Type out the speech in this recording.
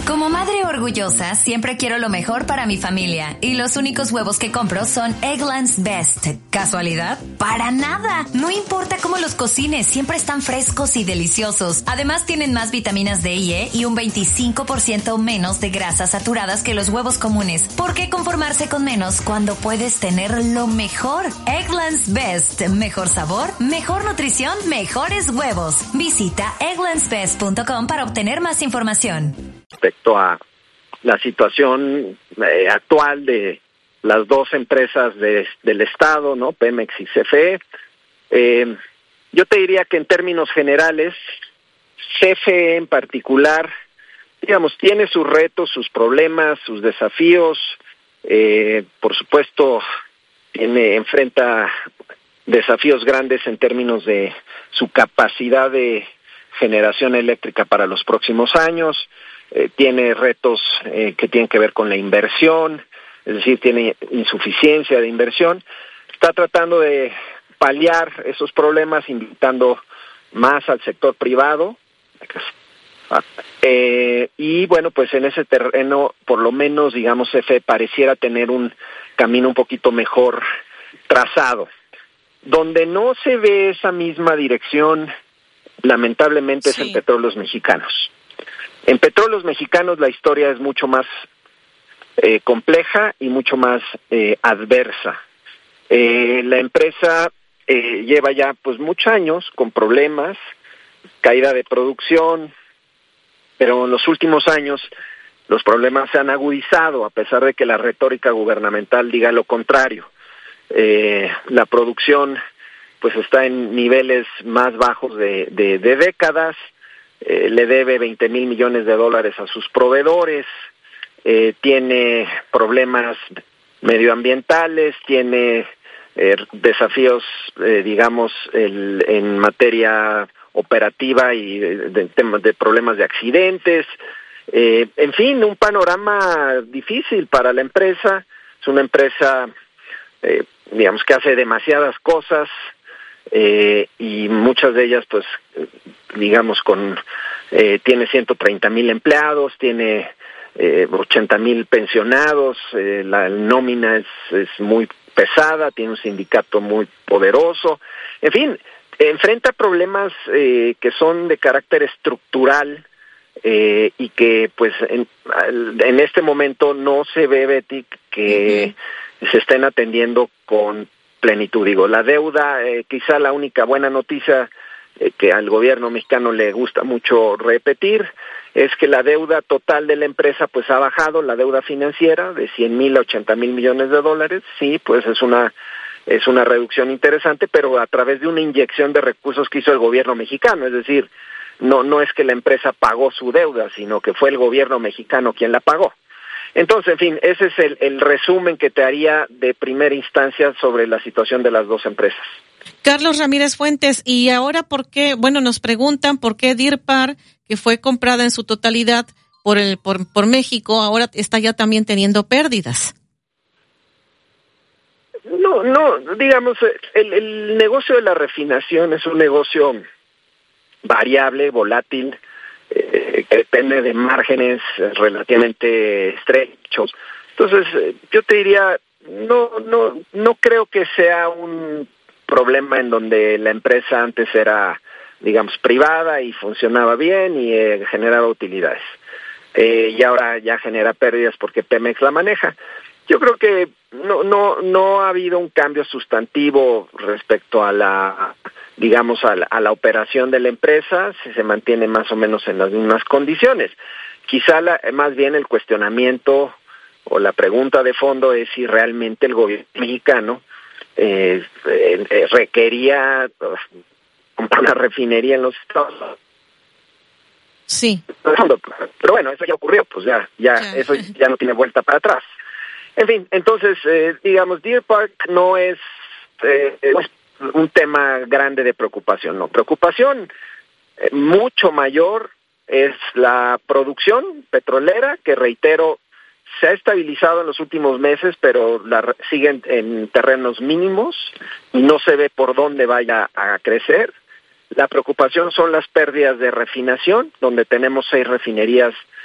Como madre orgullosa, siempre quiero lo mejor para mi familia. Y los únicos huevos que compro son Eggland's Best. ¿Casualidad? ¡Para nada! No importa cómo los cocines, siempre están frescos y deliciosos. Además, tienen más vitaminas D y E y un 25% menos de grasas saturadas que los huevos comunes. ¿Por qué conformarse con menos cuando puedes tener lo mejor? Eggland's Best. Mejor sabor, mejor nutrición, mejores huevos. Visita egglandsbest.com para obtener más información. Respecto a la situación actual de las dos empresas del Estado, ¿no? Pemex y CFE, yo te diría que en términos generales, CFE en particular, digamos, tiene sus retos, sus problemas, sus desafíos, por supuesto, enfrenta desafíos grandes en términos de su capacidad de generación eléctrica para los próximos años. Tiene retos que tienen que ver con la inversión, es decir, tiene insuficiencia de inversión. Está tratando de paliar esos problemas invitando más al sector privado. Y bueno, pues en ese terreno, por lo menos, digamos, CFE pareciera tener un camino un poquito mejor trazado. Donde no se ve esa misma dirección, lamentablemente, sí, es en Petróleos Mexicanos. En Petróleos Mexicanos la historia es mucho más compleja y mucho más adversa. La empresa lleva ya pues muchos años con problemas, caída de producción, pero en los últimos años los problemas se han agudizado a pesar de que la retórica gubernamental diga lo contrario. La producción pues está en niveles más bajos de décadas. Le debe $20,000 millones a sus proveedores, tiene problemas medioambientales, tiene desafíos, digamos, en materia operativa y de problemas de accidentes, en fin, un panorama difícil para la empresa. Es una empresa, digamos, que hace demasiadas cosas, y muchas de ellas, pues, digamos, tiene 130,000 empleados, tiene 80,000 pensionados, la nómina es muy pesada, tiene un sindicato muy poderoso, en fin, enfrenta problemas que son de carácter estructural, y que, pues, en este momento no se ve, Betty, que se estén atendiendo con plenitud. Digo, la deuda, quizá la única buena noticia que al gobierno mexicano le gusta mucho repetir, es que la deuda total de la empresa pues ha bajado, la deuda financiera de 100,000 a 80,000 millones de dólares. Sí, pues es una reducción interesante, pero a través de una inyección de recursos que hizo el gobierno mexicano, es decir, no es que la empresa pagó su deuda, sino que fue el gobierno mexicano quien la pagó. Entonces, en fin, ese es el resumen que te haría de primera instancia sobre la situación de las dos empresas. Carlos Ramírez Fuentes, y ahora nos preguntan por qué Deer Park, que fue comprada en su totalidad por México, ahora está ya también teniendo pérdidas. No, digamos, el negocio de la refinación es un negocio variable, volátil, que depende de márgenes relativamente estrechos. Entonces, yo te diría, no creo que sea un problema en donde la empresa antes era, digamos, privada y funcionaba bien y generaba utilidades. Y ahora ya genera pérdidas porque Pemex la maneja. Yo creo que no ha habido un cambio sustantivo respecto a la operación de la empresa, se mantiene más o menos en las mismas condiciones. Quizá más bien el cuestionamiento o la pregunta de fondo es si realmente el gobierno mexicano requería comprar una refinería en los Estados Unidos. Sí. Pero bueno, eso ya ocurrió, pues ya eso ya no tiene vuelta para atrás. En fin, entonces, digamos, Deer Park no es un tema grande de preocupación, no. Preocupación mucho mayor es la producción petrolera, que reitero, se ha estabilizado en los últimos meses, pero sigue en terrenos mínimos y no se ve por dónde vaya a crecer. La preocupación son las pérdidas de refinación, donde tenemos 6 refinerías